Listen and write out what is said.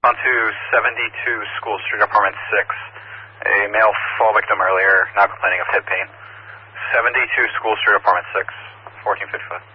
On to 72 School Street, Apartment 6. A male fall victim earlier, now complaining of hip pain. 72 School Street, Apartment 6, 1455.